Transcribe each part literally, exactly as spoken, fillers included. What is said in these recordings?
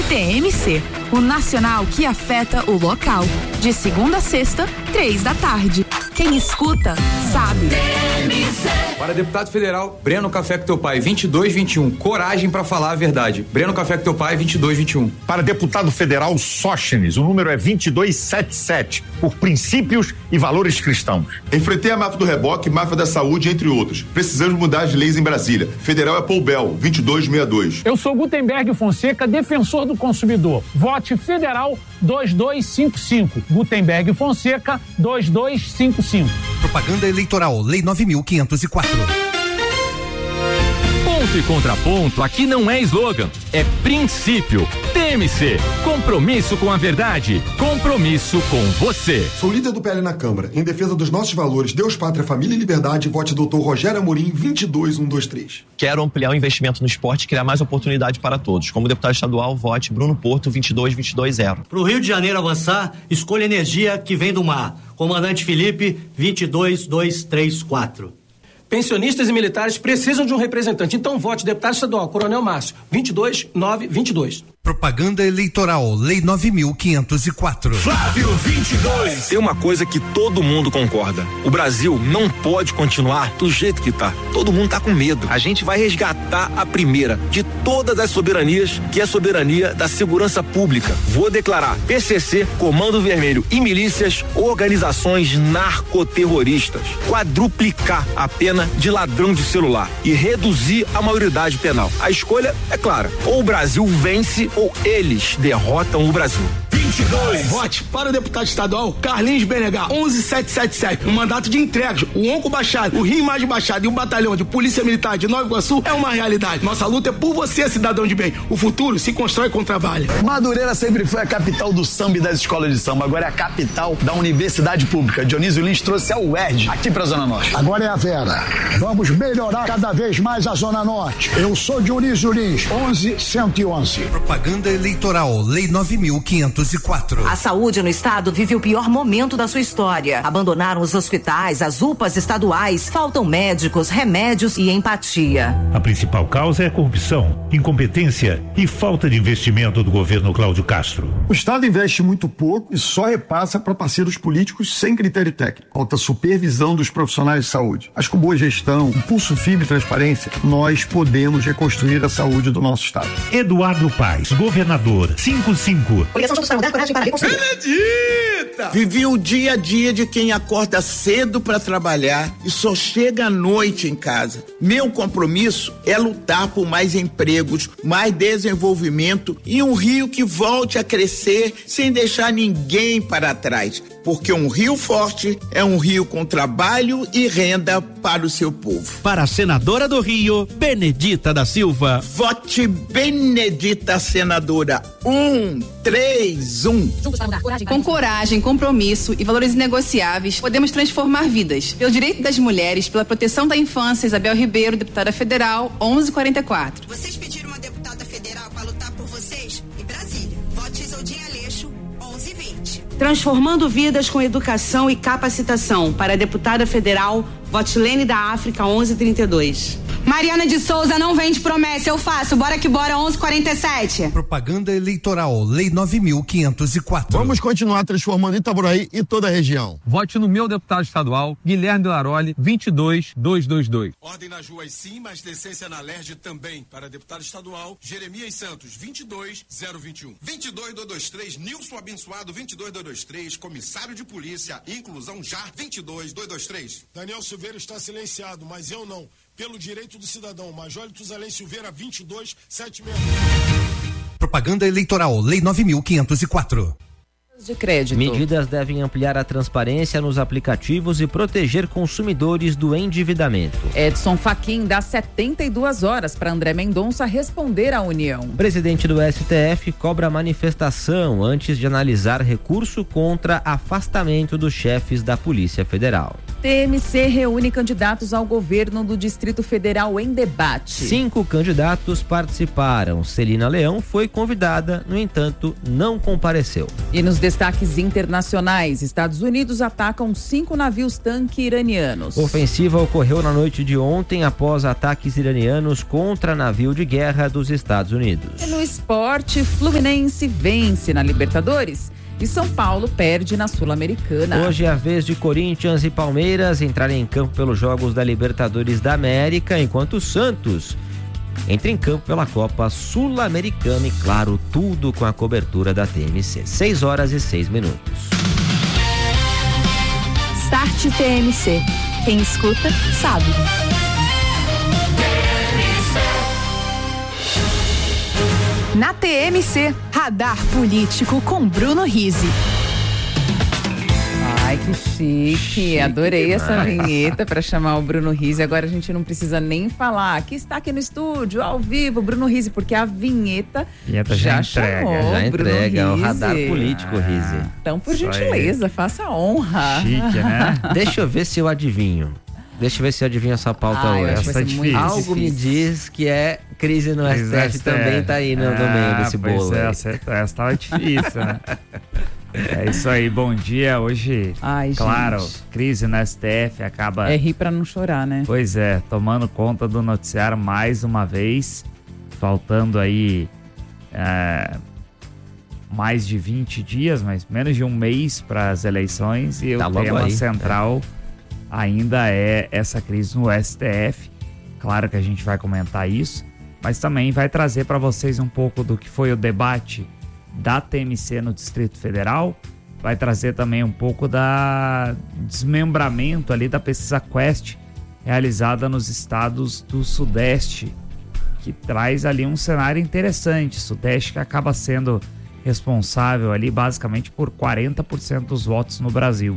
T M C, o nacional que afeta o local. De segunda a sexta, três da tarde. Quem escuta, sabe. T M C. Para deputado federal, Breno Café com teu pai, vinte e dois vinte e um. Coragem para falar a verdade. Breno Café com teu pai, vinte e dois vinte e um. Para deputado federal, Sóstenes, o número é vinte e dois setenta e sete, por princípios e valores cristãos. Enfrentei a máfia do reboque, máfia da saúde, entre outros. Precisamos mudar as leis em Brasília. Federal é Paul Bell, vinte e dois sessenta e dois. Eu sou Gutenberg Fonseca, defensor do consumidor. Vote Federal dois dois cinco cinco. Gutenberg Fonseca dois dois cinco cinco. Propaganda eleitoral, Lei nove mil quinhentos e quatro. Ponto e contraponto aqui não é slogan, é princípio. T M C, compromisso com a verdade, compromisso com você. Sou líder do P L na Câmara. Em defesa dos nossos valores, Deus, Pátria, Família e Liberdade, vote doutor Rogério Amorim, vinte e dois cento e vinte e três. Quero ampliar o investimento no esporte e criar mais oportunidade para todos. Como deputado estadual, vote Bruno Porto, vinte e dois vinte e dois zero. Para o Rio de Janeiro avançar, escolha energia que vem do mar. Comandante Felipe, vinte e dois dois três quatro. Pensionistas e militares precisam de um representante. Então vote deputado estadual, Coronel Márcio, vinte e dois nove vinte e dois. Propaganda eleitoral, Lei nove mil quinhentos e quatro. Flávio vinte e dois. Tem uma coisa que todo mundo concorda: o Brasil não pode continuar do jeito que tá. Todo mundo tá com medo. A gente vai resgatar a primeira de todas as soberanias, que é a soberania da segurança pública. Vou declarar P C C, Comando Vermelho e milícias organizações narcoterroristas. Quadruplicar a pena de ladrão de celular e reduzir a maioridade penal. A escolha é clara: ou o Brasil vence ou eles derrotam o Brasil. vinte e dois. Vote para o deputado estadual Carlinhos Benegar, onze sete sete sete. Um mandato de entregas. O Onco Baixado, o Rio Mais Baixado e o Batalhão de Polícia Militar de Nova Iguaçu é uma realidade. Nossa luta é por você, cidadão de bem. O futuro se constrói com trabalho. Madureira sempre foi a capital do samba e das escolas de samba. Agora é a capital da Universidade Pública. Dionísio Lins trouxe a U E R J aqui pra Zona Norte. Agora é a Vera. Vamos melhorar cada vez mais a Zona Norte. Eu sou Dionísio Lins, onze cento e onze. Propaganda eleitoral, Lei nove mil quinhentos e quatro. A saúde no estado vive o pior momento da sua história. Abandonaram os hospitais, as U P As estaduais, faltam médicos, remédios e empatia. A principal causa é a corrupção, incompetência e falta de investimento do governo Cláudio Castro. O Estado investe muito pouco e só repassa para parceiros políticos sem critério técnico. Falta supervisão dos profissionais de saúde. Mas com boa gestão, impulso firme e transparência, nós podemos reconstruir a saúde do nosso estado. Eduardo Paes, governador, cinco cinco. Benedita! Vivi o dia a dia de quem acorda cedo para trabalhar e só chega à noite em casa. Meu compromisso é lutar por mais empregos, mais desenvolvimento e um Rio que volte a crescer sem deixar ninguém para trás. Porque um Rio forte é um Rio com trabalho e renda para o seu povo. Para a senadora do Rio, Benedita da Silva. Vote Benedita, senadora. Um, três, um. Com coragem, compromisso e valores inegociáveis, podemos transformar vidas. Pelo direito das mulheres, pela proteção da infância, Isabel Ribeiro, deputada federal, onze quarenta e quatro. Vocês pediram uma deputada federal para lutar por vocês? Em Brasília, vote Isaldinha Aleixo, onze vinte. Transformando vidas com educação e capacitação. Para a deputada federal, vote Lene da África, onze trinta e dois. Mariana de Souza não vende promessa, eu faço. Bora que bora, onze quarenta e sete. Propaganda eleitoral, Lei nove mil quinhentos e quatro. Vamos continuar transformando Itaboraí e toda a região. Vote no meu deputado estadual, Guilherme Laroli, vinte e dois duzentos e vinte e dois. Ordem nas ruas sim, mas decência na L E R J também. Para deputado estadual, Jeremias Santos, vinte e dois zero vinte e um. vinte e dois duzentos e vinte e três, Nilson Abençoado, vinte e dois duzentos e vinte e três, comissário de polícia, inclusão já, vinte e dois duzentos e vinte e três. Daniel Silveira está silenciado, mas eu não. Pelo direito do cidadão, Major Tuzalém Silveira, vinte e dois sete seis. Propaganda eleitoral, Lei nove mil quinhentos e quatro. De crédito. Medidas devem ampliar a transparência nos aplicativos e proteger consumidores do endividamento. Edson Fachin dá setenta e duas horas para André Mendonça responder à União. O presidente do S T F cobra manifestação antes de analisar recurso contra afastamento dos chefes da Polícia Federal. T M C reúne candidatos ao governo do Distrito Federal em debate. Cinco candidatos participaram. Celina Leão foi convidada, no entanto, não compareceu. E nos destaques internacionais, Estados Unidos atacam cinco navios tanque iranianos. Ofensiva ocorreu na noite de ontem após ataques iranianos contra navio de guerra dos Estados Unidos. E no esporte, Fluminense vence na Libertadores e São Paulo perde na Sul-Americana. Hoje é a vez de Corinthians e Palmeiras entrarem em campo pelos Jogos da Libertadores da América, enquanto o Santos entra em campo pela Copa Sul-Americana e, claro, tudo com a cobertura da T M C. seis horas e seis minutos. Start T M C. Quem escuta, sabe. Na T M C, Radar Político com Bruno Rizzi. Ai, que chique. chique Adorei demais. Essa vinheta para chamar o Bruno Rizzi. Agora a gente não precisa nem falar que está aqui no estúdio, ao vivo, Bruno Rizzi, porque a vinheta, vinheta já, já entrega. Chamou, já Bruno entrega, Rizzi. o Radar Político, ah, Rizzi. Então, por gentileza, aí. Faça a honra. Chique, né? Deixa eu ver se eu adivinho. Deixa eu ver se eu adivinho essa pauta ah, hoje. Essa é difícil. Algo me diz que é crise no S T F também tá aí no, ah, no meio desse bolo. É, essa, essa tava difícil, né? É isso aí, bom dia. Hoje, Ai, claro, gente. Crise no S T F acaba... É rir pra não chorar, né? Pois é, tomando conta do noticiário mais uma vez, faltando aí é, mais de vinte dias, mas menos de um mês para as eleições e tá o tema aí, central... É. Ainda é essa crise no S T F. Claro que a gente vai comentar isso, mas também vai trazer para vocês um pouco do que foi o debate da T M C no Distrito Federal. Vai trazer também um pouco da desmembramento ali da pesquisa Quest realizada nos estados do Sudeste, que traz ali um cenário interessante. Sudeste que acaba sendo responsável ali basicamente por quarenta por cento dos votos no Brasil.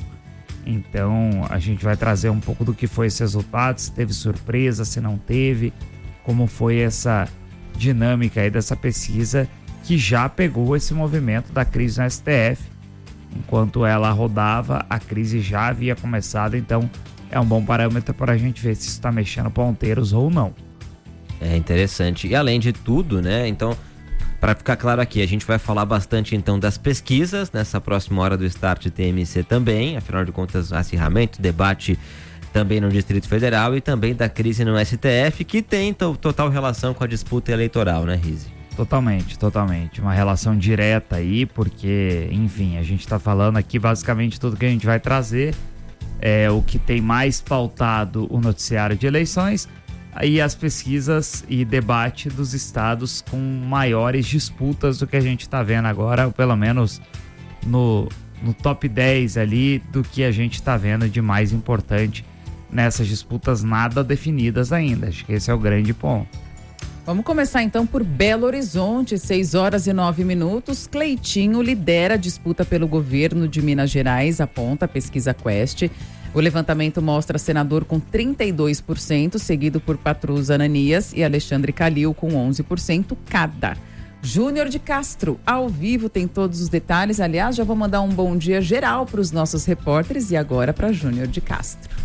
Então a gente vai trazer um pouco do que foi esse resultado, se teve surpresa, se não teve, como foi essa dinâmica aí dessa pesquisa que já pegou esse movimento da crise no S T F. Enquanto ela rodava, a crise já havia começado, então é um bom parâmetro para a gente ver se isso está mexendo ponteiros ou não. É interessante. E além de tudo, né, então... Para ficar claro aqui, a gente vai falar bastante então das pesquisas nessa próxima hora do Start T M C também, afinal de contas, acirramento, debate também no Distrito Federal e também da crise no S T F, que tem to- total relação com a disputa eleitoral, né, Rizzi? Totalmente, totalmente. Uma relação direta aí, porque, enfim, a gente está falando aqui basicamente tudo que a gente vai trazer, é o que tem mais pautado o noticiário de eleições, aí as pesquisas e debate dos estados com maiores disputas do que a gente está vendo agora, ou pelo menos no, no top dez ali do que a gente está vendo de mais importante nessas disputas nada definidas ainda. Acho que esse é o grande ponto. Vamos começar então por Belo Horizonte, seis horas e nove minutos. Cleitinho lidera a disputa pelo governo de Minas Gerais, aponta a pesquisa Quest. O levantamento mostra senador com trinta e dois por cento, seguido por Patrus Ananias e Alexandre Calil com onze por cento cada. Júnior de Castro, ao vivo, tem todos os detalhes. Aliás, já vou mandar um bom dia geral para os nossos repórteres e agora para Júnior de Castro.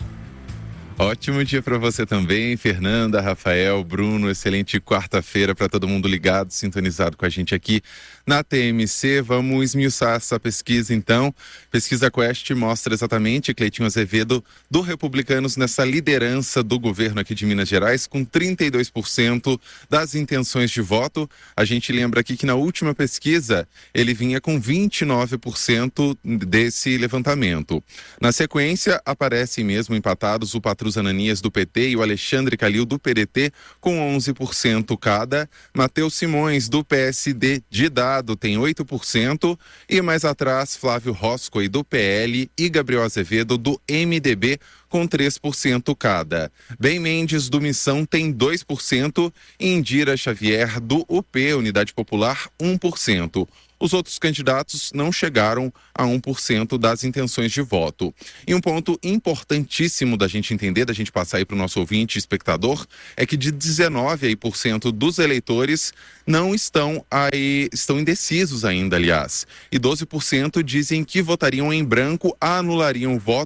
Ótimo dia para você também, Fernanda, Rafael, Bruno, excelente quarta-feira para todo mundo ligado, sintonizado com a gente aqui na T M C. Vamos esmiuçar essa pesquisa então. Pesquisa Quest mostra exatamente Cleitinho Azevedo do Republicanos nessa liderança do governo aqui de Minas Gerais, com trinta e dois por cento das intenções de voto. A gente lembra aqui que na última pesquisa ele vinha com vinte e nove por cento desse levantamento. Na sequência, aparecem mesmo empatados o Patrus Ananias do P T e o Alexandre Calil do P D T com onze por cento cada. Matheus Simões do P S D de Dado tem oito por cento e mais atrás Flávio Roscoe do P L e Gabriel Azevedo do M D B com três por cento cada. Bem Mendes do Missão tem dois por cento e Indira Xavier do U P, Unidade Popular, um por cento. Os outros candidatos não chegaram a um por cento das intenções de voto. E um ponto importantíssimo da gente entender, da gente passar aí para o nosso ouvinte, espectador, é que de dezenove por cento dos eleitores não estão aí, estão indecisos ainda, aliás. E doze por cento dizem que votariam em branco, anulariam o voto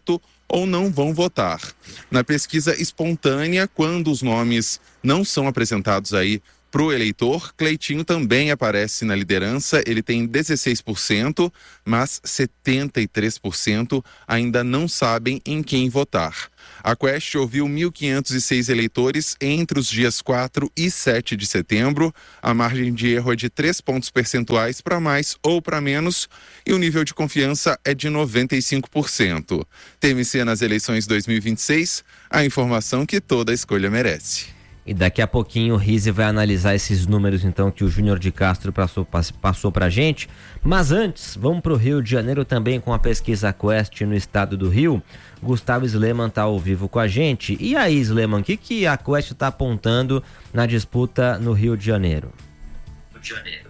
ou não vão votar. Na pesquisa espontânea, quando os nomes não são apresentados aí para o eleitor, Cleitinho também aparece na liderança, ele tem dezesseis por cento, mas setenta e três por cento ainda não sabem em quem votar. A Quest ouviu mil quinhentos e seis eleitores entre os dias quatro e sete de setembro. A margem de erro é de três pontos percentuais para mais ou para menos e o nível de confiança é de noventa e cinco por cento. T M C nas eleições dois mil e vinte e seis, a informação que toda escolha merece. E daqui a pouquinho o Rizzi vai analisar esses números então que o Júnior de Castro passou, passou pra gente. Mas antes, vamos pro Rio de Janeiro também com a pesquisa Quest no estado do Rio. Gustavo Sleman tá ao vivo com a gente. E aí, Sleman, o que, que a Quest tá apontando na disputa no Rio de Janeiro? Rio de Janeiro.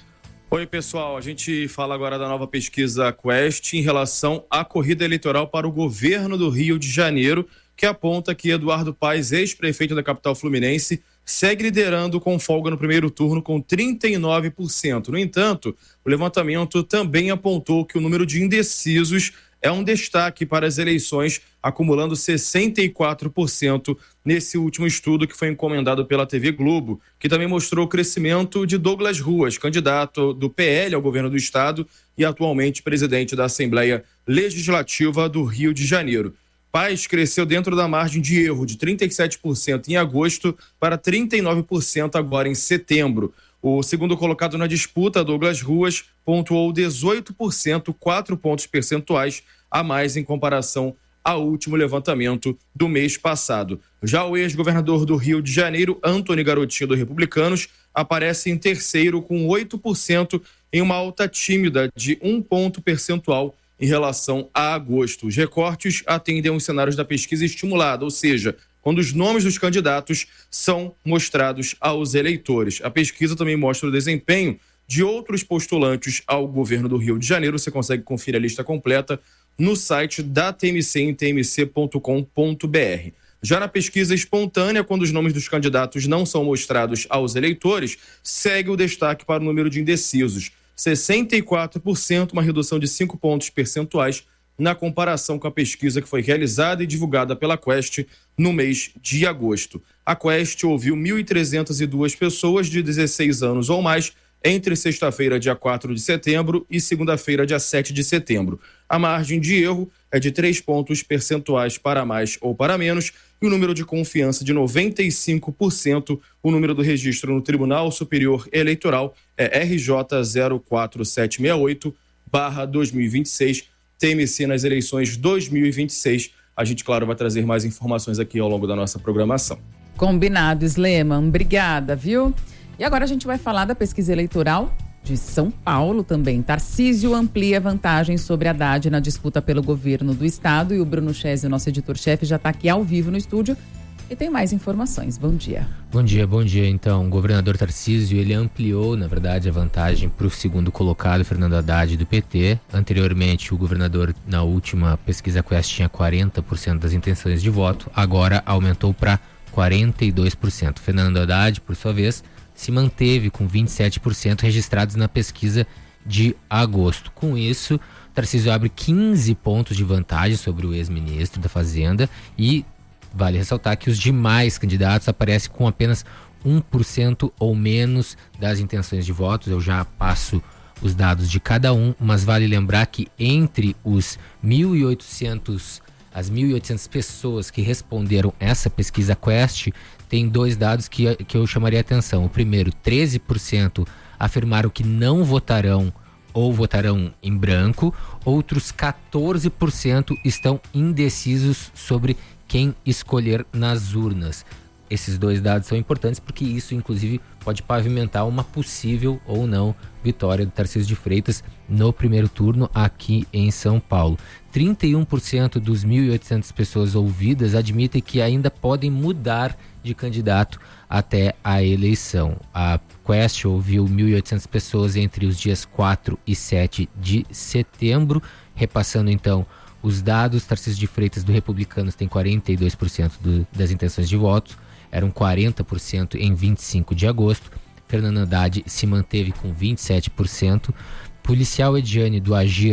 Oi, pessoal. A gente fala agora da nova pesquisa Quest em relação à corrida eleitoral para o governo do Rio de Janeiro, que aponta que Eduardo Paes, ex-prefeito da capital fluminense, segue liderando com folga no primeiro turno com trinta e nove por cento. No entanto, o levantamento também apontou que o número de indecisos é um destaque para as eleições, acumulando sessenta e quatro por cento nesse último estudo que foi encomendado pela T V Globo, que também mostrou o crescimento de Douglas Ruas, candidato do P L ao governo do estado e atualmente presidente da Assembleia Legislativa do Rio de Janeiro. Paes cresceu dentro da margem de erro de trinta e sete por cento em agosto para trinta e nove por cento agora em setembro. O segundo colocado na disputa, Douglas Ruas, pontuou dezoito por cento, quatro pontos percentuais a mais em comparação ao último levantamento do mês passado. Já o ex-governador do Rio de Janeiro, Antony Garotinho, do Republicanos, aparece em terceiro com oito por cento em uma alta tímida de um ponto percentual em relação a agosto. Os recortes atendem aos cenários da pesquisa estimulada, ou seja, quando os nomes dos candidatos são mostrados aos eleitores. A pesquisa também mostra o desempenho de outros postulantes ao governo do Rio de Janeiro. Você consegue conferir a lista completa no site da T M C em t m c ponto com ponto b r. Já na pesquisa espontânea, quando os nomes dos candidatos não são mostrados aos eleitores, segue o destaque para o número de indecisos. sessenta e quatro por cento, uma redução de cinco pontos percentuais na comparação com a pesquisa que foi realizada e divulgada pela Quest no mês de agosto. A Quest ouviu mil trezentas e duas pessoas de dezesseis anos ou mais entre sexta-feira, dia quatro de setembro, e segunda-feira, dia sete de setembro. A margem de erro é de três pontos percentuais para mais ou para menos e o número de confiança de noventa e cinco por cento. O número do registro no Tribunal Superior Eleitoral é R J zero quatro sete seis oito barra dois mil e vinte e seis, T M C nas eleições dois mil e vinte e seis. A gente, claro, vai trazer mais informações aqui ao longo da nossa programação. Combinado, Sleman. Obrigada, viu? E agora a gente vai falar da pesquisa eleitoral de São Paulo também. Tarcísio amplia vantagens sobre Haddad na disputa pelo governo do estado e o Bruno Chesio, nosso editor-chefe, já está aqui ao vivo no estúdio e tem mais informações. Bom dia. Bom dia, bom dia. Então, o governador Tarcísio, ele ampliou, na verdade, a vantagem para o segundo colocado, Fernando Haddad, do P T. Anteriormente, o governador, na última pesquisa Quest, tinha quarenta por cento das intenções de voto, agora aumentou para quarenta e dois por cento. Fernando Haddad, por sua vez, se manteve com vinte e sete por cento registrados na pesquisa de agosto. Com isso, Tarcísio abre quinze pontos de vantagem sobre o ex-ministro da Fazenda e vale ressaltar que os demais candidatos aparecem com apenas um por cento ou menos das intenções de votos. Eu já passo os dados de cada um, mas vale lembrar que entre os mil e oitocentos, as mil e oitocentas pessoas que responderam essa pesquisa Quest, tem dois dados que, que eu chamaria a atenção. O primeiro, treze por cento afirmaram que não votarão ou votarão em branco. Outros quatorze por cento estão indecisos sobre quem escolher nas urnas. Esses dois dados são importantes porque isso, inclusive, pode pavimentar uma possível ou não vitória do Tarcísio de Freitas no primeiro turno aqui em São Paulo. trinta e um por cento dos mil e oitocentas pessoas ouvidas admitem que ainda podem mudar de candidato até a eleição. A Quest ouviu mil e oitocentas pessoas entre os dias quatro e sete de setembro, repassando então os dados. Tarcísio de Freitas, do Republicanos, tem quarenta e dois por cento do, das intenções de voto, eram quarenta por cento em vinte e cinco de agosto. Fernando Haddad se manteve com vinte e sete por cento. Policial Ediane, do Agir,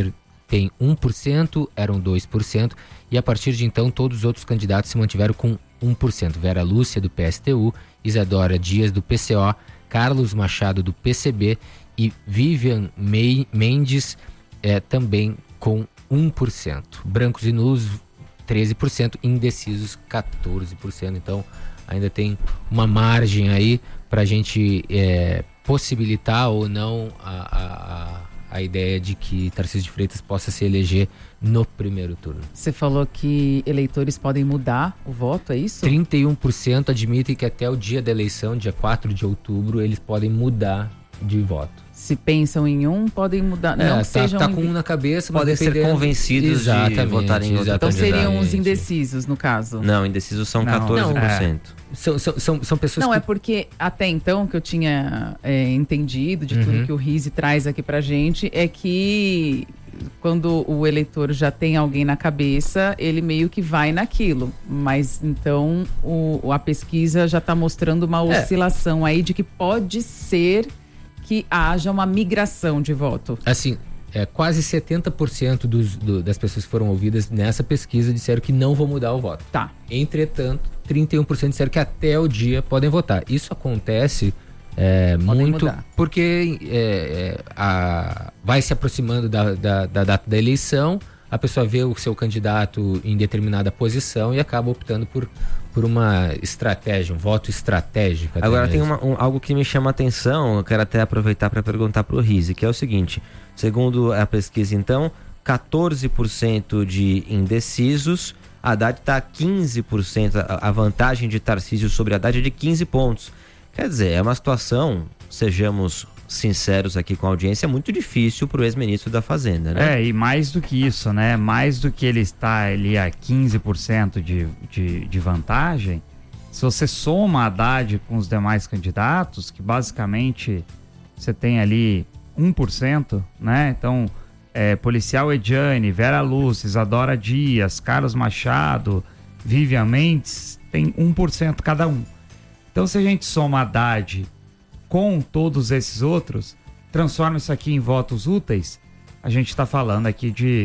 tem um por cento, eram dois por cento, e a partir de então todos os outros candidatos se mantiveram com um por cento. Vera Lúcia, do P S T U, Isadora Dias, do P C O, Carlos Machado, do P C B e Vivian May Mendes, é, também com um por cento. Brancos e nulos, treze por cento, indecisos, quatorze por cento. Então, ainda tem uma margem aí para a gente é, possibilitar ou não a, a, a ideia de que Tarcísio de Freitas possa se eleger no primeiro turno. Você falou que eleitores podem mudar o voto, é isso? trinta e um por cento admitem que até o dia da eleição, dia quatro de outubro, eles podem mudar de voto. Se pensam em um, podem mudar. É, não tá, sejam tá com um na cabeça, podem ser convencidos de votarem em outro. Então seriam os indecisos, no caso. Não, indecisos são não, quatorze por cento. É. São, são, são, são pessoas Não, que... é porque até então que eu tinha é, entendido de uhum. tudo que o Rizzi traz aqui pra gente, é que quando o eleitor já tem alguém na cabeça, ele meio que vai naquilo. Mas então o, a pesquisa já tá mostrando uma oscilação é. aí de que pode ser que haja uma migração de voto. Assim, é, quase setenta por cento dos, do, das pessoas que foram ouvidas nessa pesquisa disseram que não vão mudar o voto. Tá. Entretanto, trinta e um por cento disseram que até o dia podem votar. Isso acontece é, muito mudar. porque é, é, a, vai se aproximando da, da, da data da eleição, a pessoa vê o seu candidato em determinada posição e acaba optando por, por uma estratégia, um voto estratégico. Agora tem uma, um, algo que me chama a atenção, eu quero até aproveitar para perguntar para o Rizzi, que é o seguinte, segundo a pesquisa então, quatorze por cento de indecisos, Haddad está a quinze por cento, a, a vantagem de Tarcísio sobre Haddad é de quinze pontos. Quer dizer, é uma situação, sejamos sinceros aqui com a audiência, é muito difícil para o ex-ministro da Fazenda, né? É, e mais do que isso, né? Mais do que ele está ali a quinze por cento de, de, de vantagem, se você soma a Haddad com os demais candidatos, que basicamente você tem ali um por cento, né? Então, é, Policial Ediane, Vera Lúcia, Isadora Dias, Carlos Machado, Vivian Mendes, tem um por cento cada um. Então, se a gente soma Haddad com todos esses outros, transforma isso aqui em votos úteis, a gente está falando aqui de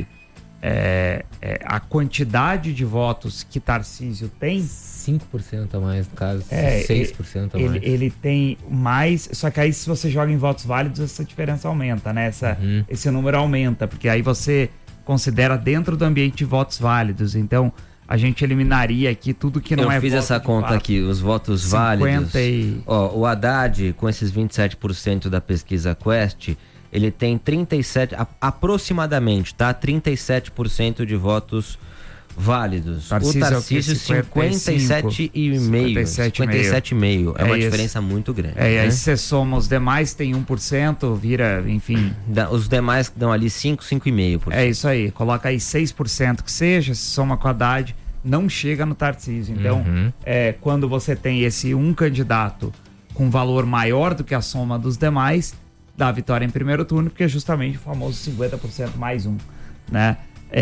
é, é, a quantidade de votos que Tarcísio tem. cinco por cento a mais, no caso, é, seis por cento a ele, mais. Ele tem mais, só que aí se você joga em votos válidos, essa diferença aumenta, né? Essa, uhum. Esse número aumenta, porque aí você considera dentro do ambiente de votos válidos. Então, a gente eliminaria aqui tudo que não Eu é fiz voto essa conta fato. aqui, os votos válidos. E... Ó, o Haddad, com esses vinte e sete por cento da pesquisa Quest, ele tem trinta e sete, a, aproximadamente, tá? trinta e sete por cento de votos válidos. Tarcísio o Tarcísio, é cinquenta e sete vírgula cinco. cinquenta e sete vírgula cinco. É, é uma isso. diferença muito grande. É, e aí né? você soma os demais, tem um por cento, vira, enfim... Da, os demais dão ali cinco, cinco vírgula cinco por cento. É isso aí, coloca aí seis por cento que seja, se soma com a Haddad, não chega no Tarcísio. Então, uhum. é, quando você tem esse um candidato com valor maior do que a soma dos demais, dá a vitória em primeiro turno, porque é justamente o famoso cinquenta por cento mais um, né?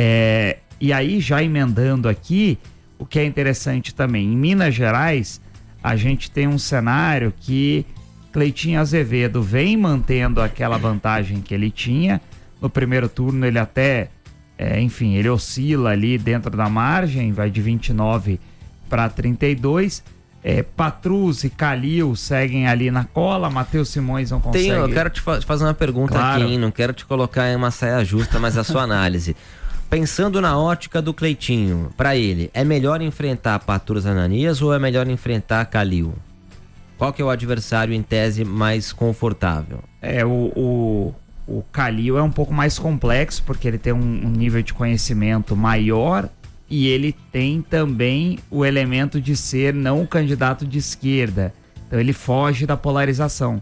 É, e aí, já emendando aqui, o que é interessante também, em Minas Gerais, a gente tem um cenário que Cleitinho Azevedo vem mantendo aquela vantagem que ele tinha. No primeiro turno, ele até... É, enfim, ele oscila ali dentro da margem, vai de vinte e nove para trinta e dois. É, Patrus e Calil seguem ali na cola, Matheus Simões não consegue. Tem, eu quero te fa- fazer uma pergunta claro. aqui, hein? Não quero te colocar em uma saia justa, mas a sua análise. Pensando na ótica do Cleitinho, para ele, é melhor enfrentar Patrus Ananias ou é melhor enfrentar Calil? Qual que é o adversário em tese mais confortável? É, o... o... O Calil é um pouco mais complexo, porque ele tem um, um nível de conhecimento maior e ele tem também o elemento de ser não um candidato de esquerda. Então ele foge da polarização.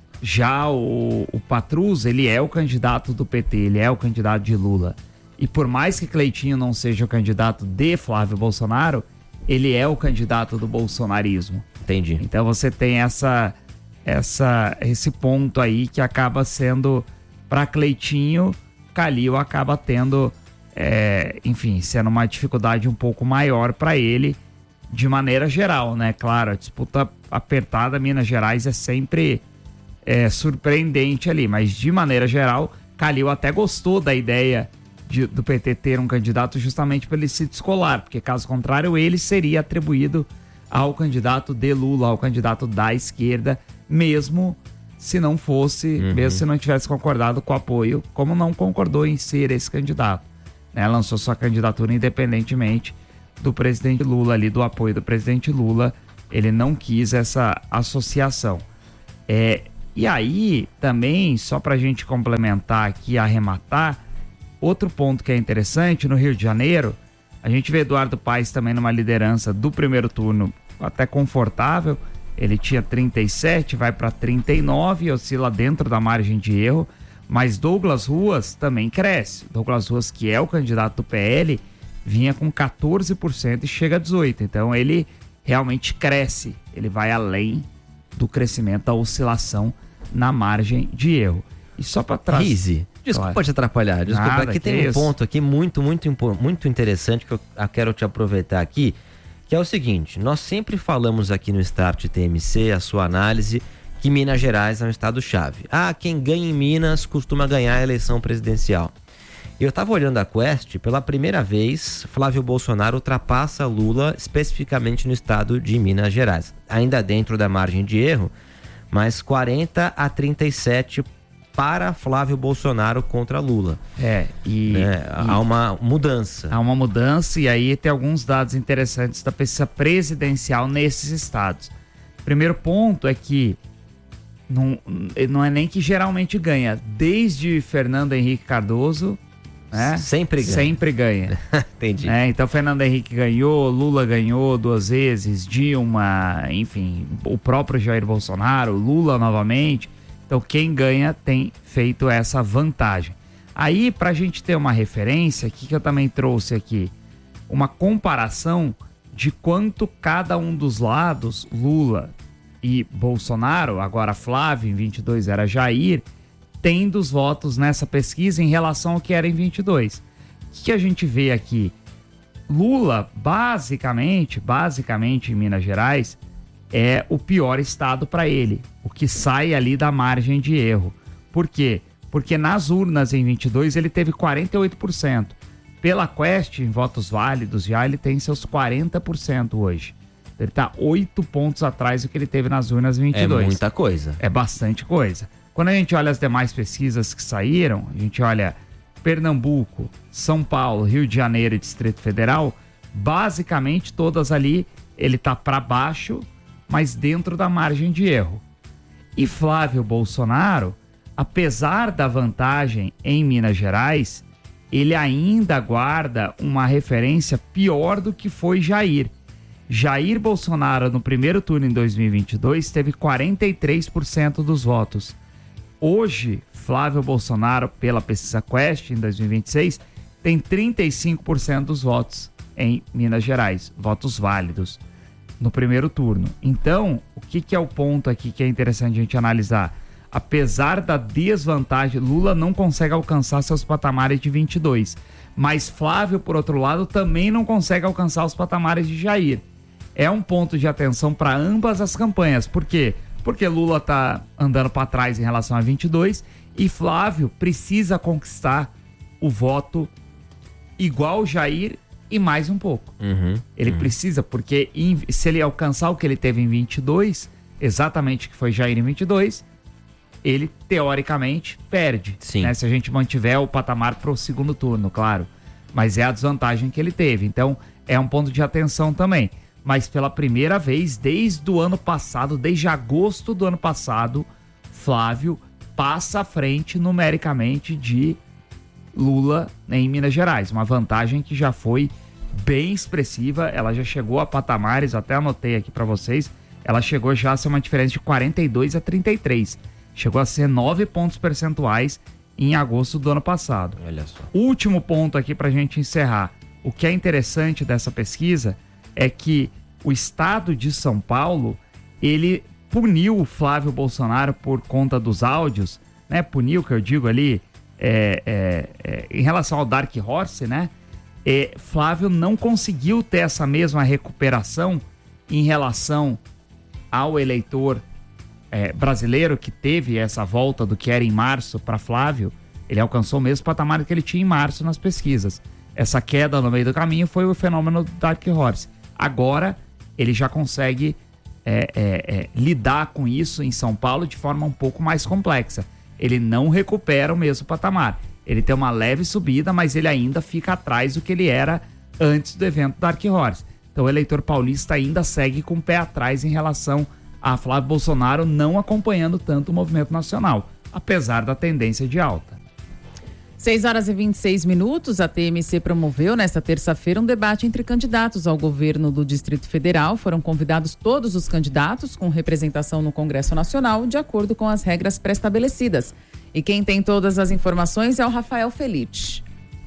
Já o, o Patrus, ele é o candidato do P T, ele é o candidato de Lula. E por mais que Cleitinho não seja o candidato de Flávio Bolsonaro, ele é o candidato do bolsonarismo. Entendi. Então você tem essa, essa, esse ponto aí que acaba sendo... Para Cleitinho, Calil acaba tendo, é, enfim, sendo uma dificuldade um pouco maior para ele, de maneira geral, né? Claro, a disputa apertada Minas Gerais é sempre é, surpreendente ali, mas de maneira geral, Calil até gostou da ideia de, do P T ter um candidato justamente para ele se descolar, porque caso contrário ele seria atribuído ao candidato de Lula, ao candidato da esquerda, mesmo se não fosse, uhum. mesmo se não tivesse concordado com o apoio, como não concordou em ser esse candidato, né? Lançou sua candidatura independentemente do presidente Lula ali, do apoio do presidente Lula, ele não quis essa associação. É, e aí, também, só para a gente complementar aqui, arrematar, outro ponto que é interessante, no Rio de Janeiro, a gente vê Eduardo Paes também numa liderança do primeiro turno até confortável, ele tinha trinta e sete, vai para trinta e nove, oscila dentro da margem de erro, mas Douglas Ruas também cresce. Douglas Ruas, que é o candidato do P L, vinha com quatorze por cento e chega a dezoito por cento, então ele realmente cresce, ele vai além do crescimento da oscilação na margem de erro. E só para trás... Rizzi, desculpa claro. te atrapalhar, desculpa, Nada, aqui tem um isso. ponto aqui muito, muito, muito interessante que eu quero te aproveitar aqui, que é o seguinte, nós sempre falamos aqui no Start T M C, a sua análise, que Minas Gerais é um estado-chave. Ah, quem ganha em Minas costuma ganhar a eleição presidencial. Eu estava olhando a Quest, pela primeira vez, Flávio Bolsonaro ultrapassa Lula especificamente no estado de Minas Gerais. Ainda dentro da margem de erro, mas quarenta a trinta e sete para Flávio Bolsonaro contra Lula. É, e, né? e há uma mudança. Há uma mudança e aí tem alguns dados interessantes da pesquisa presidencial nesses estados. Primeiro ponto é que não, não é nem que geralmente ganha, desde Fernando Henrique Cardoso, né? Sempre ganha. Sempre ganha. Entendi. É, então Fernando Henrique ganhou, Lula ganhou duas vezes, Dilma, enfim, o próprio Jair Bolsonaro, Lula novamente. Então quem ganha tem feito essa vantagem. Aí, pra gente ter uma referência, o que, que eu também trouxe aqui? Uma comparação de quanto cada um dos lados, Lula e Bolsonaro, agora Flávio, em vinte e dois era Jair, tem dos votos nessa pesquisa em relação ao que era em vinte e dois. O que a gente vê aqui? Lula, basicamente, basicamente em Minas Gerais, é o pior estado para ele, o que sai ali da margem de erro. Por quê? Porque nas urnas em vinte e dois ele teve quarenta e oito por cento. Pela Quest, em votos válidos, já ele tem seus quarenta por cento hoje. Ele está oito pontos atrás do que ele teve nas urnas em vinte e dois. É muita coisa. É bastante coisa. Quando a gente olha as demais pesquisas que saíram, a gente olha Pernambuco, São Paulo, Rio de Janeiro e Distrito Federal, basicamente todas ali ele tá para baixo, mas dentro da margem de erro. E Flávio Bolsonaro, apesar da vantagem em Minas Gerais, ele ainda guarda uma referência pior do que foi Jair. Jair Bolsonaro, no primeiro turno em dois mil e vinte e dois, teve quarenta e três por cento dos votos. Hoje, Flávio Bolsonaro, pela pesquisa Quest, em dois mil e vinte e seis, tem trinta e cinco por cento dos votos em Minas Gerais, votos válidos, no primeiro turno. Então, o que, que é o ponto aqui que é interessante a gente analisar? Apesar da desvantagem, Lula não consegue alcançar seus patamares de vinte e dois, mas Flávio, por outro lado, também não consegue alcançar os patamares de Jair. É um ponto de atenção para ambas as campanhas. Por quê? Porque Lula tá andando para trás em relação a vinte e dois e Flávio precisa conquistar o voto igual Jair e mais um pouco. Uhum, ele uhum. precisa, porque se ele alcançar o que ele teve em vinte e dois, exatamente o que foi Jair em vinte e dois, ele teoricamente perde. Sim. Né? Se a gente mantiver o patamar para o segundo turno, claro. Mas é a desvantagem que ele teve. Então é um ponto de atenção também. Mas pela primeira vez, desde o ano passado, desde agosto do ano passado, Flávio passa à frente numericamente de Lula em Minas Gerais. Uma vantagem que já foi bem expressiva, ela já chegou a patamares, até anotei aqui para vocês, ela chegou já a ser uma diferença de quarenta e dois a trinta e três. Chegou a ser nove pontos percentuais em agosto do ano passado. Olha só. Último ponto aqui para a gente encerrar. O que é interessante dessa pesquisa é que o estado de São Paulo, ele puniu o Flávio Bolsonaro por conta dos áudios, né? Puniu, que eu digo ali, é, é, é, em relação ao Dark Horse, né? É, Flávio não conseguiu ter essa mesma recuperação em relação ao eleitor é, brasileiro que teve essa volta do que era em março para Flávio, Ele alcançou o mesmo patamar que ele tinha em março nas pesquisas. Essa queda no meio do caminho foi o fenômeno do Dark Horse. Agora, ele já consegue é, é, é, lidar com isso em São Paulo de forma um pouco mais complexa. Ele não recupera o mesmo patamar. Ele tem uma leve subida, mas ele ainda fica atrás do que ele era antes do evento Dark Horse. Então o eleitor paulista ainda segue com o pé atrás em relação a Flávio Bolsonaro, não acompanhando tanto o movimento nacional, apesar da tendência de alta. seis horas e vinte e seis minutos, a T M C promoveu nesta terça-feira um debate entre candidatos ao governo do Distrito Federal. Foram convidados todos os candidatos com representação no Congresso Nacional, de acordo com as regras pré-estabelecidas. E quem tem todas as informações é o Rafael Felite.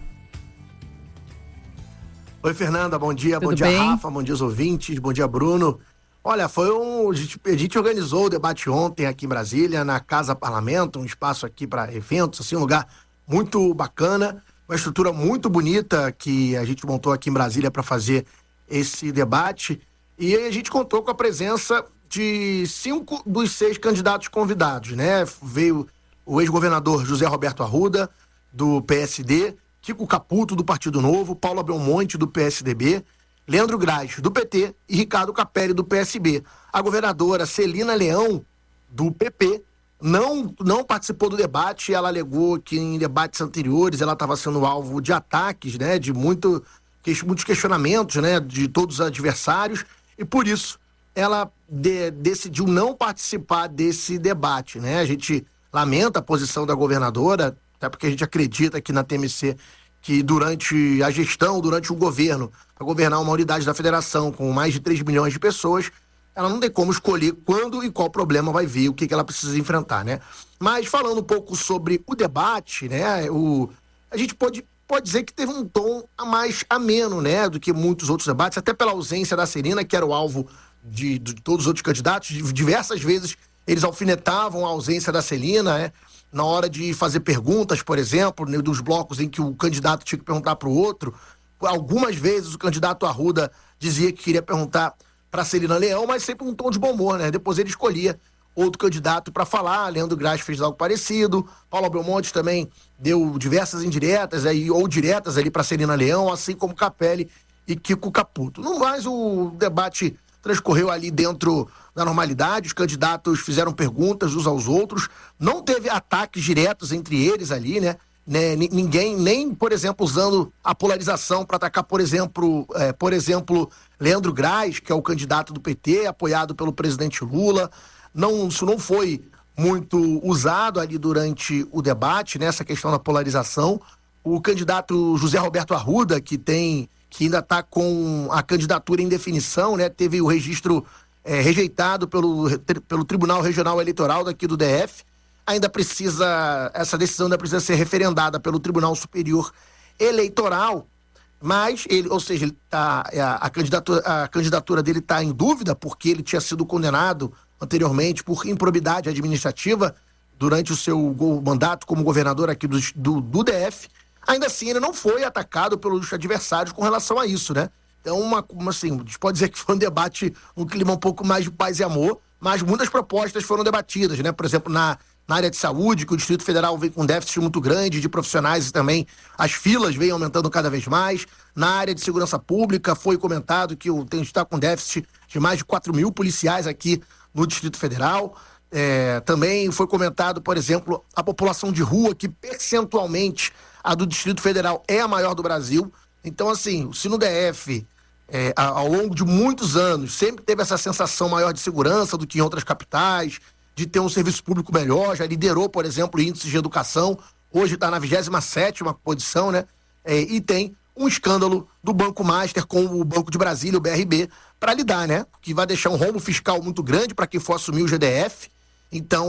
Oi, Fernanda, bom dia. Tudo bom dia, bem? Rafa, bom dia, os ouvintes, bom dia, Bruno. Olha, foi um... A gente, a gente organizou o debate ontem aqui em Brasília, na Casa Parlamento, um espaço aqui para eventos, assim, um lugar muito bacana, uma estrutura muito bonita que a gente montou aqui em Brasília para fazer esse debate. E aí a gente contou com a presença de cinco dos seis candidatos convidados, né? Veio o ex-governador José Roberto Arruda, do P S D, Kiko Caputo, do Partido Novo, Paula Belmonte, do P S D B, Leandro Graz, do P T, e Ricardo Capelli, do P S B. A governadora Celina Leão, do P P, não, não participou do debate. Ela alegou que em debates anteriores ela estava sendo alvo de ataques, né, de muito, muitos questionamentos, né, de todos os adversários, e por isso ela de, decidiu não participar desse debate, né? A gente lamenta a posição da governadora, até porque a gente acredita aqui na T M C que durante a gestão, durante o governo, para governar uma unidade da federação com mais de três milhões de pessoas, ela não tem como escolher quando e qual problema vai vir, o que, que ela precisa enfrentar, né? Mas falando um pouco sobre o debate, né? O, a gente pode, pode dizer que teve um tom mais ameno, né? Do que muitos outros debates, até pela ausência da Celina, que era o alvo de, de todos os outros candidatos. Diversas vezes eles alfinetavam a ausência da Celina, né? Na hora de fazer perguntas, por exemplo, né, dos blocos em que o candidato tinha que perguntar para o outro. Algumas vezes o candidato Arruda dizia que queria perguntar para Celina Leão, mas sempre um tom de bom humor, né? Depois ele escolhia outro candidato para falar. Leandro Graz fez algo parecido. Paula Belmonte também deu diversas indiretas aí, ou diretas ali para Celina Leão, assim como Capelli e Kiko Caputo. No mais, o debate transcorreu ali dentro da normalidade. Os candidatos fizeram perguntas uns aos outros. Não teve ataques diretos entre eles ali, né? Né, ninguém, nem, por exemplo, usando a polarização para atacar, por exemplo, é, por exemplo, Leandro Graz, que é o candidato do P T, apoiado pelo presidente Lula. Não, isso não foi muito usado ali durante o debate, né, essa questão da polarização. O candidato José Roberto Arruda, que tem, que ainda está com a candidatura em definição, né, teve o registro é, rejeitado pelo, pelo Tribunal Regional Eleitoral daqui do D F. Ainda precisa, essa decisão ainda precisa ser referendada pelo Tribunal Superior Eleitoral, mas ele, ou seja, ele tá, a, a, candidatura, a candidatura dele está em dúvida, porque ele tinha sido condenado anteriormente por improbidade administrativa durante o seu mandato como governador aqui do, do, do D F. Ainda assim, ele não foi atacado pelos adversários com relação a isso, né? Então, uma, uma, assim, a gente pode dizer que foi um debate, um clima um pouco mais de paz e amor, mas muitas propostas foram debatidas, né? Por exemplo, na Na área de saúde, que o Distrito Federal vem com um déficit muito grande de profissionais e também as filas vêm aumentando cada vez mais. Na área de segurança pública, foi comentado que o, tem, está com déficit de mais de quatro mil policiais aqui no Distrito Federal. É, também foi comentado, por exemplo, a população de rua, que percentualmente a do Distrito Federal é a maior do Brasil. Então, assim, se no D F, é, ao longo de muitos anos, sempre teve essa sensação maior de segurança do que em outras capitais, de ter um serviço público melhor, já liderou, por exemplo, índices de educação, hoje está na vigésima sétima posição, né? É, e tem um escândalo do Banco Master com o Banco de Brasília, o B R B, para lidar, né? Que vai deixar um rombo fiscal muito grande para quem for assumir o G D F. Então,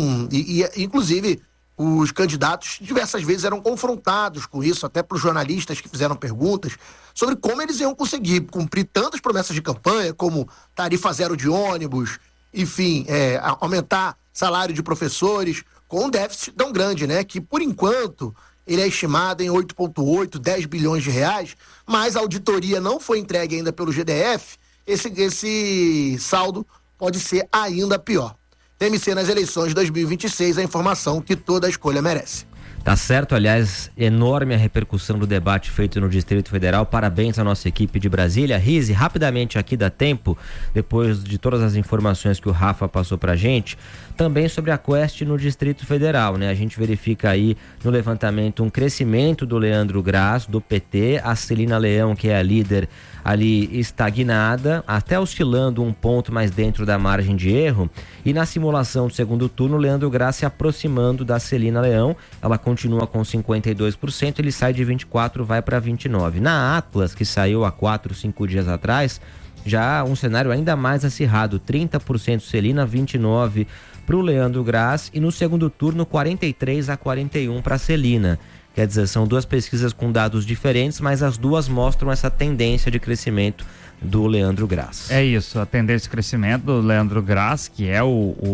e, e, inclusive, os candidatos diversas vezes eram confrontados com isso, até para os jornalistas que fizeram perguntas, sobre como eles iam conseguir cumprir tantas promessas de campanha, como tarifa zero de ônibus, enfim, é, aumentar salário de professores, com um déficit tão grande, né? Que, por enquanto, ele é estimado em oito vírgula oito, dez bilhões de reais, mas a auditoria não foi entregue ainda pelo G D F, esse, esse saldo pode ser ainda pior. T M C nas eleições de dois mil e vinte e seis, a informação que toda a escolha merece. Tá certo, aliás, enorme a repercussão do debate feito no Distrito Federal. Parabéns à nossa equipe de Brasília. Rize, rapidamente aqui dá tempo, depois de todas as informações que o Rafa passou pra gente, também sobre a Quest no Distrito Federal, né? A gente verifica aí no levantamento um crescimento do Leandro Graz, do P T, a Celina Leão, que é a líder, ali estagnada, até oscilando um ponto mais dentro da margem de erro, e na simulação do segundo turno, Leandro Graz se aproximando da Celina Leão, ela continua com cinquenta e dois por cento, ele sai de vinte e quatro, vai para vinte e nove. Na Atlas, que saiu há quatro, cinco dias atrás, já um cenário ainda mais acirrado, trinta por cento Celina, vinte e nove por cento para o Leandro Graz, e no segundo turno, quarenta e três a quarenta e um para a Celina. Quer dizer, são duas pesquisas com dados diferentes, mas as duas mostram essa tendência de crescimento do Leandro Graz. É isso, a tendência de crescimento do Leandro Graz, que é o,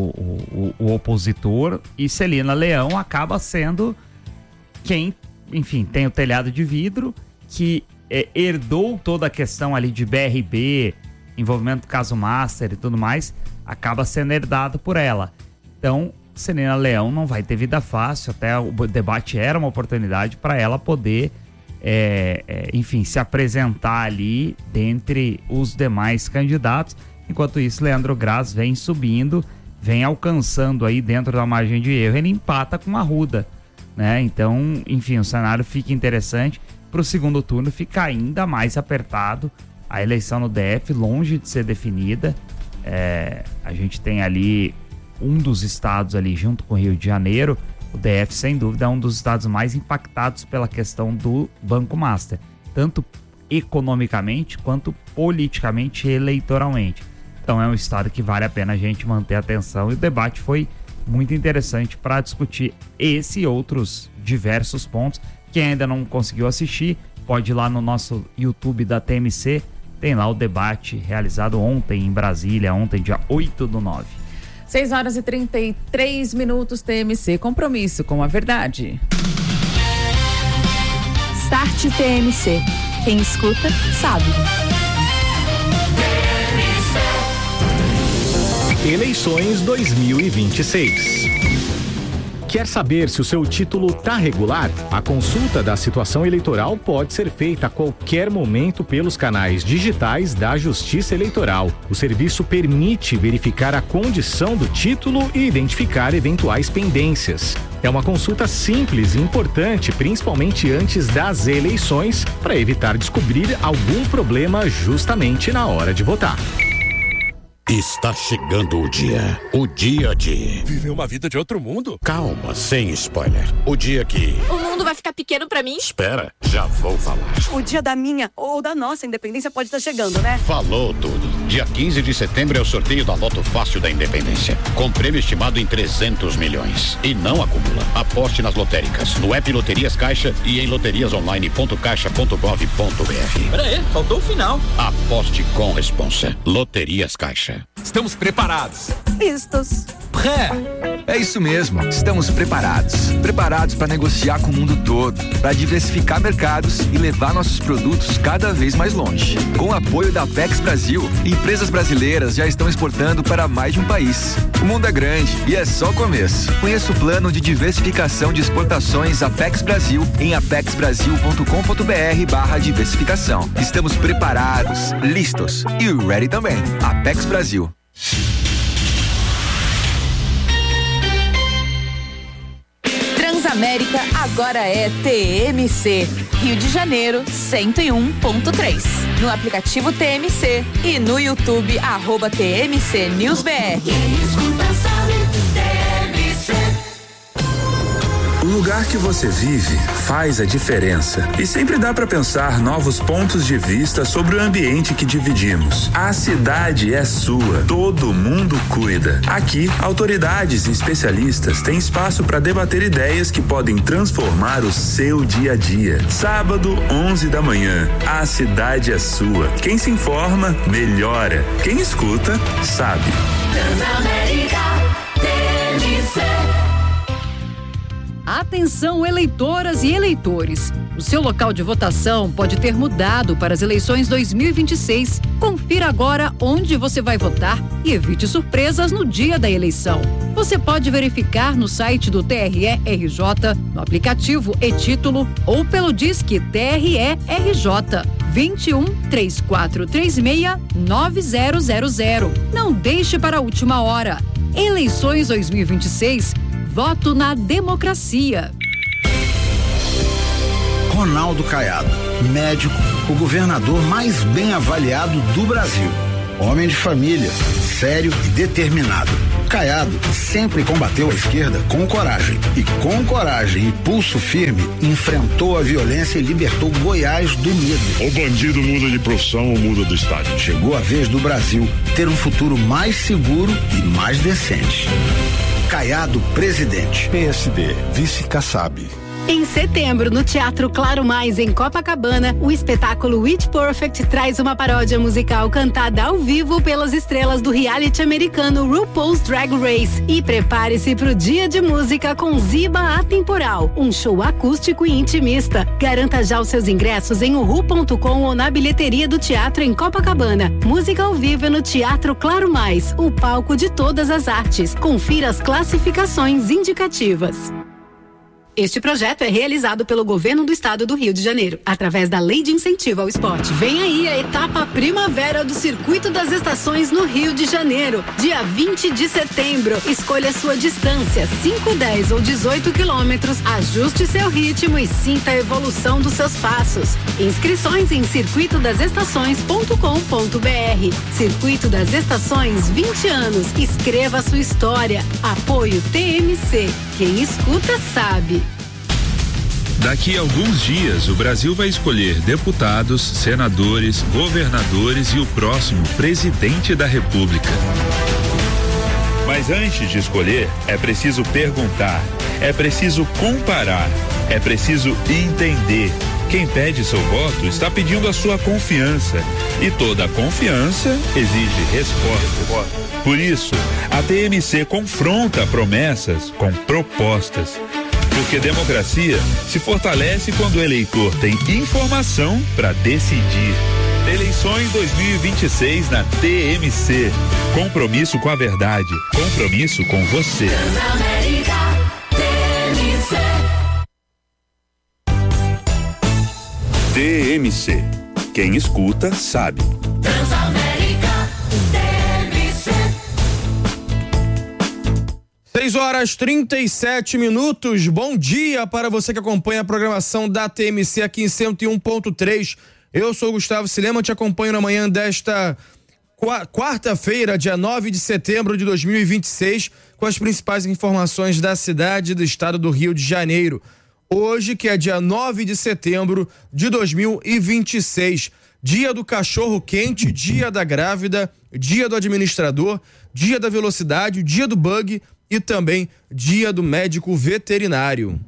o, o, o opositor, e Celina Leão acaba sendo quem, enfim, tem o telhado de vidro, que é, herdou toda a questão ali de B R B, envolvimento do caso Master e tudo mais, acaba sendo herdado por ela. Então, Celina Leão não vai ter vida fácil, até o debate era uma oportunidade para ela poder, é, é, enfim, se apresentar ali dentre os demais candidatos. Enquanto isso, Leandro Graz vem subindo, vem alcançando aí dentro da margem de erro, ele empata com a Arruda, né? Então, enfim, o cenário fica interessante. Para o segundo turno fica ainda mais apertado, a eleição no D F longe de ser definida. É, a gente tem ali um dos estados ali junto com o Rio de Janeiro, o D F sem dúvida é um dos estados mais impactados pela questão do Banco Master, tanto economicamente quanto politicamente e eleitoralmente. Então é um estado que vale a pena a gente manter a atenção, e o debate foi muito interessante para discutir esse e outros diversos pontos. Quem ainda não conseguiu assistir, pode ir lá no nosso YouTube da T M C, tem lá o debate realizado ontem em Brasília, ontem dia oito do nove. seis horas e trinta e três minutos, T M C, compromisso com a verdade. Start T M C. Quem escuta, sabe. Eleições dois mil e vinte e seis. Quer saber se o seu título está regular? A consulta da situação eleitoral pode ser feita a qualquer momento pelos canais digitais da Justiça Eleitoral. O serviço permite verificar a condição do título e identificar eventuais pendências. É uma consulta simples e importante, principalmente antes das eleições, para evitar descobrir algum problema justamente na hora de votar. Está chegando o dia. O dia de... Viver uma vida de outro mundo? Calma, sem spoiler. O dia que... O mundo vai ficar pequeno pra mim? Espera, já vou falar. O dia da minha ou da nossa independência pode estar chegando, né? Falou tudo. Dia quinze de setembro é o sorteio da Loto Fácil da Independência. Com prêmio estimado em trezentos milhões. E não acumula. Aposte nas lotéricas, no app Loterias Caixa e em loterias online ponto caixa ponto gov ponto br. Pera aí, faltou o final. Aposte com responsa. Loterias Caixa. Estamos preparados. Vistos. É, é isso mesmo. Estamos preparados. Preparados para negociar com o mundo todo, para diversificar mercados e levar nossos produtos cada vez mais longe. Com o apoio da Apex Brasil, empresas brasileiras já estão exportando para mais de um país. O mundo é grande e é só o começo. Conheça o plano de diversificação de exportações Apex Brasil em apex brasil ponto com ponto br barra diversificação. Estamos preparados, listos e ready também. Apex Brasil. Transamérica agora é T M C. Rio de Janeiro, cento e um ponto três. No aplicativo T M C e no YouTube, arroba T M C News B R. O lugar que você vive faz a diferença e sempre dá para pensar novos pontos de vista sobre o ambiente que dividimos. A cidade é sua, todo mundo cuida. Aqui, autoridades e especialistas têm espaço para debater ideias que podem transformar o seu dia a dia. Sábado, onze da manhã, a cidade é sua. Quem se informa, melhora. Quem escuta, sabe. Transamérica, T M C. Atenção, eleitoras e eleitores. O seu local de votação pode ter mudado para as eleições dois mil e vinte e seis. Confira agora onde você vai votar e evite surpresas no dia da eleição. Você pode verificar no site do T R E R J, no aplicativo e-Título ou pelo Disque T R E R J vinte e um, três quatro três seis, nove zero zero zero. Não deixe para a última hora. Eleições dois mil e vinte e seis. Voto na democracia. Ronaldo Caiado, médico, o governador mais bem avaliado do Brasil. Homem de família, sério e determinado. Caiado sempre combateu a esquerda com coragem. E com coragem e pulso firme, enfrentou a violência e libertou Goiás do medo. O bandido muda de profissão ou muda do estado. Chegou a vez do Brasil ter um futuro mais seguro e mais decente. Caiado, presidente. P S D, vice Kassab. Em setembro, no Teatro Claro Mais, em Copacabana, o espetáculo It Perfect traz uma paródia musical cantada ao vivo pelas estrelas do reality americano RuPaul's Drag Race. E prepare-se para o Dia de Música com Ziba Atemporal, um show acústico e intimista. Garanta já os seus ingressos em uhu ponto com ou na bilheteria do teatro em Copacabana. Música ao vivo no Teatro Claro Mais, o palco de todas as artes. Confira as classificações indicativas. Este projeto é realizado pelo Governo do Estado do Rio de Janeiro, através da Lei de Incentivo ao Esporte. Vem aí a etapa Primavera do Circuito das Estações no Rio de Janeiro, dia vinte de setembro. Escolha sua distância, cinco, dez ou dezoito quilômetros, ajuste seu ritmo e sinta a evolução dos seus passos. Inscrições em circuito das estações ponto com ponto br. Circuito das Estações, vinte anos. Escreva sua história. Apoio T M C. Quem escuta sabe. Daqui a alguns dias, o Brasil vai escolher deputados, senadores, governadores e o próximo presidente da República. Mas antes de escolher, é preciso perguntar, é preciso comparar, é preciso entender. Quem pede seu voto está pedindo a sua confiança. E toda confiança exige resposta. Por isso, a T M C confronta promessas com propostas. Porque democracia se fortalece quando o eleitor tem informação para decidir. Eleições dois mil e vinte e seis na T M C. Compromisso com a verdade. Compromisso com você. T M C. Quem escuta sabe. seis horas e trinta e sete minutos. Bom dia para você que acompanha a programação da T M C aqui em cento e um ponto três. Eu sou o Gustavo Silema, te acompanho na manhã desta quarta-feira, dia nove de setembro de dois mil e vinte e seis, com as principais informações da cidade e do estado do Rio de Janeiro. Hoje, que é dia nove de setembro de dois mil e vinte e seis, dia do cachorro quente, dia da grávida, dia do administrador, dia da velocidade, dia do bug e também dia do médico veterinário.